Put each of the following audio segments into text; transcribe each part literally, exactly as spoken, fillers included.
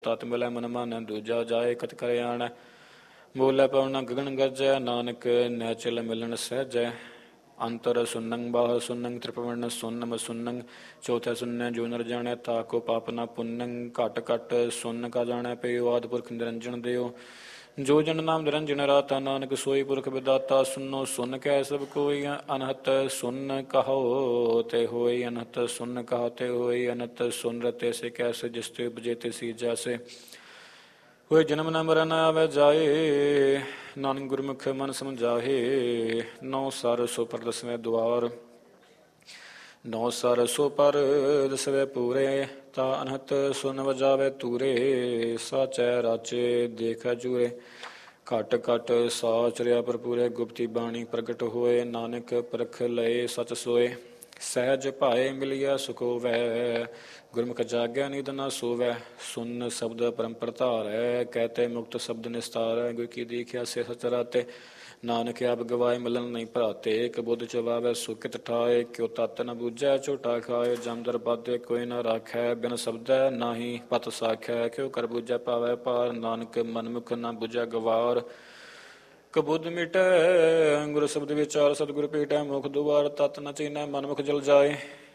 ਤਤ ਮਿਲੈ ਮਨ ਮਾਨੈ ਦੂਜਾ ਜਾਏ ਕਤ ਕਰਿ ਆਣੈ। ਬੋਲੇ ਪਵਨ ਗਗਨ ਗਰਜੈ ਨਾਨਕ ਨੈਚਲ ਮਿਲਣ ਸਹਿਜੈ। ਅੰਤਰ ਸੁਨੰ ਬਾਹ ਸੁਨੰ ਤ੍ਰਿਪਵਰਨ ਸੁਨਮ ਸੁਨੰ ਚੌਥੈ ਸੁਨੈ ਜੋ ਨਰ ਜਾਣੈ ਤਾਕੋ ਪਾਪ ਨ ਪੁੰਨੰ। ਘਟ ਘਟ ਸੁਨ ਕਾ ਜਾਣੈ ਪਇਓ ਆਦਿ ਪੁਰਖ ਨਿਰੰਜਨ ਦਿਓ। ਜੋ ਜਨ ਨਾਮ ਨਿਰੰਜਨ ਰਾਤਾ ਨਾਨਕ ਸੋਈ ਪੁਰਖ ਵਿਦਾਤਾ। ਸੁਨੋ ਸੁਨ ਕੈ ਸਭ ਕੋਈ ਅਨਹਤ ਸੁਨ ਕਹੋ ਤੇ ਹੋਈ ਅਨਹਤ ਸੁਨ ਕਹੋ ਤੇ ਹੋਈ ਅਨਹਤ ਸੁਨ ਰਤੇ ਸੇ ਕੈਸੇ ਜਿਸ ਤੇ ਉਪਜੇ ਤੇ ਸੀ ਜੈਸੇ ਹੋਏ ਜਨਮ ਨ ਮਰਨ ਨ ਆਵੈ ਜਾਏ। ਨਾਨਕ ਗੁਰਮੁਖ ਮਨ ਸਮਝਾਹੇ ਨੌ ਸਰ ਸੋ ਪਰ ਦਸਵੇਂ ਦੁਆਰ। ਨੌ ਸਰ ਸੋ ਪਰ ਦਸਵੇਂ ਪੂਰੇ ਤਾ ਅਨਹਤ ਸੁਨ ਵਜਾਵੇ ਤੂਰੇ। ਸਾਚੈ ਰਾਚੇ ਦੇਖੈ ਜੂਰੇ ਘਟ ਘਟ ਸਾਚਰਿਆ ਭਰਪੂਰੇ। ਗੁਪਤੀ ਬਾਣੀ ਪ੍ਰਗਟ ਹੋਏ ਨਾਨਕ ਪਰਖ ਲਏ ਸਚ ਸੋਏ। ਸਹਿਜ ਭਾਏ ਮਿਲਿਆ ਸੁਖ ਹੋਵੈ ਗੁਰਮੁਖ ਜਾਗਿਆ ਨੀਂਦ ਨਾ ਸੋਵੈ। ਸੁਨ ਸ਼ਬਦ ਪਰਮ ਪ੍ਰਤਾਰੈ ਕਹਿਤੇ ਮੁਕਤ ਸ਼ਬਦ ਨਿਸਤਾਰੈ। ਗੁਰ ਕੀ ਦੇਖਿਆ ਸੇ ਸਚ ਰਾਤੇ ਨਾਨਕ ਆਪ ਗਵਾਏ ਮਿਲਨ ਨਹੀਂ ਭਰਾਤੇ। ਕਬੁੱਧ ਚਵਾਵੈ ਸੁਕਿਤ ਠਾਏ ਕਿਉ ਤਤ ਨ ਬੂਝੈ ਝੋਟਾ ਖਾਏ। ਜਮਦਰ ਬਾਧੇ ਕੋਈ ਨ ਰਾਖੈ ਬਿਨ ਸ਼ਬਦੈ ਨਾਹੀ ਪਤ ਸਾਖੈ। ਕਿਉ ਕਰ ਬੂਝੈ ਪਾਵੈ ਪਾਰ ਨਾਨਕ ਮਨਮੁਖ ਨ ਬੂਝੈ ਗਵਾਰ। ਕਬੁੱਧ ਮਿਟੈ ਗੁਰ ਸ਼ਬਦ ਵਿਚਾਰ ਸਤਿਗੁਰ ਭੇਟੈ ਮੁਖ ਦੁਆਰ। ਤਤ ਨ ਚੀਨੈ ਮਨਮੁਖ ਜਲ ਜਾਏ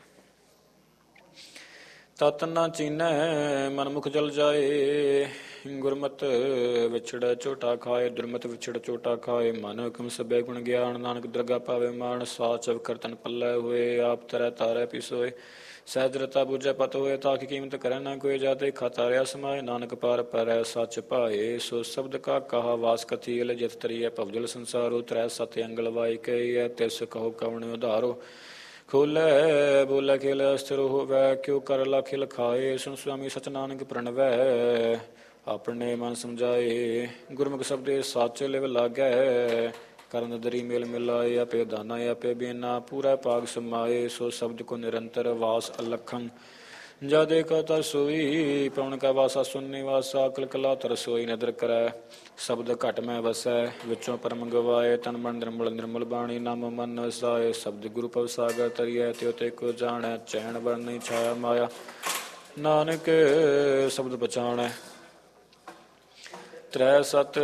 ਤਤ ਨ ਚੀਨੈ ਮਨਮੁਖ ਜਲ ਜਾਏ। ਗੁਰਮਤਿ ਵਿਛੜ ਝੋਟਾ ਖਾਏ ਦੁਰਮਤਿ ਵਿਛੜ ਝੋਟਾ ਖਾਏ। ਮਨ ਹੁਕਮ ਸਭੈ ਗੁਣ ਗਿਆਨ ਨਾਨਕ ਦਰਗਾ ਪਾਵੇ ਮਾਨ। ਸਾਚ ਕਰਤਨ ਪੱਲੇ ਹੋਏ ਆਪ ਤਰੈ ਤਾਰੈ ਪਿਸੋਏ। ਸਹਿਜ ਰਤਾ ਬੂਝੈ ਪਤ ਹੋਏ ਤਾਂ ਕੀ ਕੀਮਤ ਕਰੈ ਨਾ ਕੋਈ। ਜਾਤੇ ਖਾਤਾ ਰਿਆ ਸਮਾਏ ਨਾਨਕ ਪਾਰ ਪਰੈ ਸੱਚ ਭਾਏ। ਸੋ ਸ਼ਬਦ ਕਾ ਕਹਾ ਵਾਸ ਕਥੀਲ ਜਿਤ ਤਰੀਐ ਭਵਜਲ ਸੰਸਾਰੋ। ਤਰੈ ਸਤਿ ਅੰਗਲ ਵਾਈ ਕਹੀਐ ਤਿਸ ਕਹੋ ਕਵਣ ਉਧਾਰੋ। ਖੋਲੈ ਬੋਲੇ ਖੇਲ ਅਸਥਿਰ ਹੋਵੈ ਕਿਉ ਕਰ ਲਖਿ ਲਖਾਏ। ਸੁਨ ਸੁਆਮੀ ਸਚ ਨਾਨਕ ਪ੍ਰਣਵੈ ਆਪਣੇ ਮਨ ਸਮਝਾਏ। ਗੁਰਮੁਖ ਸ਼ਬਦੇ ਸੱਚ ਲਿਵ ਲਾਗੈ ਕਰਨ ਦਰੀ ਮੇਲ ਮਿਲਾਏ। ਆਪੇ ਦਾਨਾ ਆਪੇ ਬੀਨਾ ਪੂਰਾ ਭਾਗ ਸਮਾਏ। ਸੋ ਸ਼ਬਦ ਕੋ ਨਿਰੰਤਰ ਵਾਸ ਅਲਖੰ ਜਾ ਦੇਖਾ ਤਾ ਸੋਈ। ਪਵਨ ਕਾ ਵਾਸਾ ਸੁਨਿ ਵਾਸਾ ਅਕਲ ਕਲਾ ਤਰ ਸੋਈ। ਨਦਰ ਕਰੈ ਸ਼ਬਦ ਘਟ ਮੈਂ ਵਸੈ ਵਿੱਚੋਂ ਪਰਮ ਗਵਾਏ। ਤਨ ਮਨ ਨਿਰਮਲ ਨਿਰਮਲ ਬਾਣੀ ਨਾਮ ਮਨ ਵਸਾਏ। ਸ਼ਬਦ ਗੁਰੂ ਭਵ ਸਾਗਰ ਤਰੀਐ ਤਿਉ ਤੇ ਕੋ ਜਾਣੈ। ਚੈਨ ਵਰਨ ਨਹੀਂ ਛਾਇਆ ਮਾਇਆ ਨਾਨਕ ਸ਼ਬਦ ਪਛਾਣੈ। ਤ੍ਰੈ ਸਤ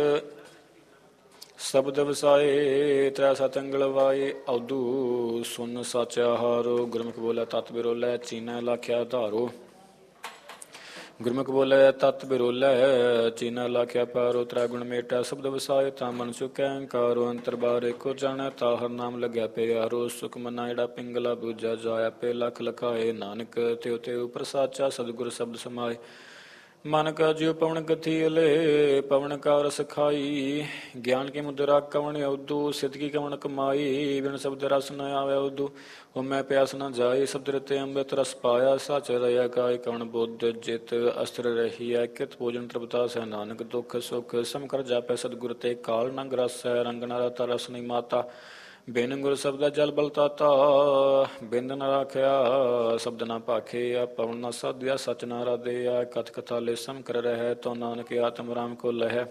ਸ਼ਬਦ ਵਸਾਏ ਤ੍ਰੈ ਸਤ ਅੰਗਲ ਵਾਏ। ਅਵਧੂ ਸੁਨ ਸਚ ਆਹਾਰੋ ਗੁਰਮੁਖ ਬੋਲੇ ਤਤ ਬਿਰੋਲੇ ਚੀਨੈ ਲਾਖਿਆ ਧਾਰੋ। ਗੁਰਮੁਖ ਬੋਲੇ ਤਤ ਬਿਰੋਲੇ ਚੀਨੈ ਲਾਖਿਆ ਪਾਰੋ। ਤ੍ਰੈ ਗੁਣ ਮੇਟੈ ਸ਼ਬਦ ਵਸਾਏ ਤਾਂ ਮਨ ਚੁਕੈ ਅੰਕਾਰੋ। ਅੰਤਰ ਬਾਹਰ ਏਕੋ ਜਾਣੈ ਤਾ ਹਰ ਨਾਮ ਲੱਗਿਆ ਪਿਆਰੋ। ਸੁਖ ਮਨਾ ਜਿਹੜਾ ਪਿੰਗਲਾ ਬੂਝਾ ਜਾਇਆ ਪੇ ਲਖ ਲਖਾਏ। ਨਾਨਕ ਤਿਉ ਤਿਉ ਪ੍ਰਸਾਚਾ ਸਤਿਗੁਰ ਸ਼ਬਦ ਸਮਾਏ। ਮਨ ਕਾ ਜਿਉ ਪਵਨ ਗਥੀਲੇ ਪਵਨ ਕਾ ਰਸ ਖਾਈ। ਗਿਆਨ ਕੀ ਮੁਦਰਾ ਕਵਣ ਉਦੂ ਸਿੱਧ ਕੀ ਕਵਣ ਕਮਾਈ। ਬਿਨ ਸ਼ਬਦ ਰਸ ਨ ਆਵੈ ਉਦੂ ਹਉਮੈ ਪਿਆਸ ਨ ਜਾਈ। ਸ਼ਬਦ ਰਤੇ ਅੰਮ੍ਰਿਤ ਰਸ ਪਾਇਆ ਸਚ ਰਇਆ ਕਾਇ। ਕਵਣ ਬੁੱਧ ਜਿਤ ਅਸਥਿਰ ਰਹੀਐ ਕਿਤ ਭੋਜਨ ਤ੍ਰਿਪਤਾਸੈ। ਨਾਨਕ ਦੁਖ ਸੁਖ ਸਮ ਕਰ ਜਾਪੈ ਸਤਿਗੁਰ ਤੇ ਕਾਲ ਨੰਗ ਰਸ ਹੈ। ਰੰਗ ਨ ਰਤਾ ਰਸ ਨਹੀਂ ਮਾਤਾ ਬਿਨ ਗੁਰ ਸ਼ਬਦ ਜਲ ਬਲ ਤਾਤਾ। ਬਿੰਦ ਨ ਰਾਖਿਆ ਸ਼ਬਦ ਨ ਭਾਖਿਆ ਪਵਨ ਨ ਸਾਧਿਆ ਸਚ ਨ ਰਾਧਿਆ। ਕਥ ਕਥਾ ਲੈ ਸਮ ਕਰ ਰਹਿ ਤੋ ਨਾਨਕ ਆਤਮ ਰਾਮ ਕੋ ਲਹੈ।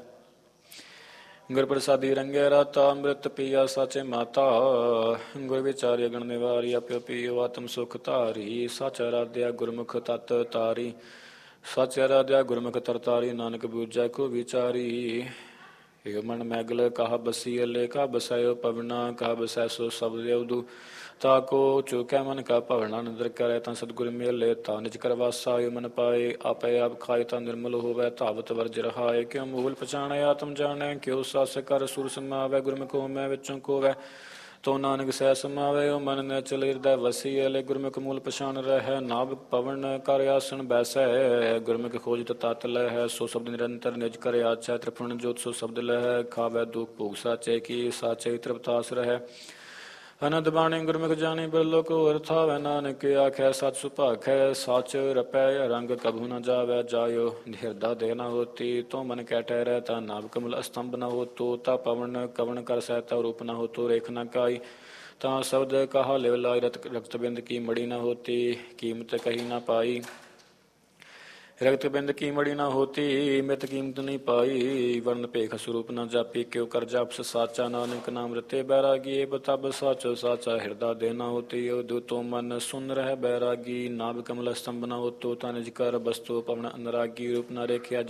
ਗੁਰ ਪ੍ਰਸਾਦੀ ਰੰਗੇ ਰਾਤਾ ਅੰਮ੍ਰਿਤ ਪੀਆ ਸਾਚੇ ਮਾਤਾ। ਗੁਰ ਵਿਚਾਰਿਆ ਗਣ ਨਿਵਾਰੀ ਆਪਿ ਪੀਓ ਆਤਮ ਸੁਖ ਧਾਰੀ। ਸਚ ਆਰਾਧਿਆ ਗੁਰਮੁਖ ਤਤ ਤਾਰੀ ਸਚ ਆਰਾਧਿਆ ਗੁਰਮੁਖ ਤਰਤਾਰੀ। ਨਾਨਕ ਬੂਝੈ ਕੋ ਵਿਚਾਰੀ ਏਉ ਮਨ ਮੈਗਲ ਕਹਾ ਬਸੀ ਅਲੇ ਕਾ ਬਸੈਓ ਪਵਨਾ ਕਹਾ ਬਸੈ ਸੋ ਸ਼ਬਦ ਅਵਧੂ ਤਾ ਕੋ ਚੁਕੈ ਮਨ ਕਾ ਭਵਨਾ। ਨਦਰ ਕਰੈ ਤਾਂ ਸਤਿਗੁਰ ਮੇਲੇ ਤਾ ਨਿਜ ਕਰ ਵਾਸਾ ਏਉ ਮਨ ਪਾਏ। ਆਪੇ ਆਪ ਖਾਏ ਤਾਂ ਨਿਰਮਲ ਹੋਵੈ ਧਾਵਤ ਵਰਜ ਰਹਾਏ। ਕਿਉ ਮੂਲ ਪਛਾਣੈ ਆਤਮ ਜਾਣੈ ਕਿਉ ਸਸ ਕਰ ਸੁਰ ਸਮਾਵੈ। ਗੁਰਮੁਖ ਹੋਮੈ ਵਿੱਚੋਂ ਕੋਵੈ ਤੋ ਨਾਨਕ ਸਹਿ ਸਮਾਵੈ। ਓ ਮਨ ਨਿਚਲ ਹਿਰਦੈ ਵਸੀ ਅਲੇ ਗੁਰਮੁਖ ਮੂਲ ਪਛਾਣ ਰਹਿੈ। ਨਾਭ ਪਵਨ ਕਰ ਆਸਣ ਬੈਸੈ ਗੁਰਮੁਖ ਖੋਜਿ ਤਤ ਲਹੈ। ਸੋ ਸ਼ਬਦ ਨਿਰੰਤਰ ਨਿਜ ਕਰ ਆਚੈ ਤ੍ਰਿਪੁਰਨ ਜੋਤ ਸੋ ਸ਼ਬਦ ਲਹੈ। ਖਾਵੈ ਦੁਖ ਭੋਗ ਸਾਚੇ ਕੀ ਸਾਚੇ ਤ੍ਰਿਪਤਾਸ ਰਹਿੈ। ਅਨੰਦ ਬਾਣੀ ਗੁਰਮੁਖ ਜਾਣੀ ਬਿਰਲੋ ਕੋ ਅਰਥਾਵੈ। ਨਾਨਕ ਆਖੈ ਸਚ ਸੁਭਾਖੈ ਸਚ ਰਪੈ ਰੰਗ ਕਭੂ ਨ ਜਾਵੈ। ਜਾਇਓ ਹਿਰਦਾ ਦੇ ਨ ਹੋਤੀ ਤੋ ਮਨ ਕੈ ਠਹਿਰੈ। ਤਾ ਨਾਭ ਕਮਲ ਅਸਤੰਭ ਨ ਹੋਤੋ ਤਾ ਪਵਨ ਕਵਣ ਕਰ ਸਹਿਤਾ ਰੂਪ ਨ ਹੋਤੋ। ਰੇਖ ਨ ਕਾਈ ਤਾਂ ਸ਼ਬਦ ਕਹਾ ਲਿਵ ਲਾਇ ਰਕਤ ਬਿੰਦ ਕੀ ਮੜੀ ਨ ਹੋਤੀ ਕੀਮਤ ਕਹੀ ਨ ਪਾਈ। रक्त बिंद कीमड़ी न होती मित कीमत नहीं पाई वर्ण पेख स्वरूप न जापी क्यों कर जाप साचा नानक नाम रते बैरागी तब साचो साचा हृदय देना होती तो मन सुन रह बैरागी नाभ कमल स्तंभ न होतो तनिज कर बस्तो पवन अनुरागी रूप न रेखिया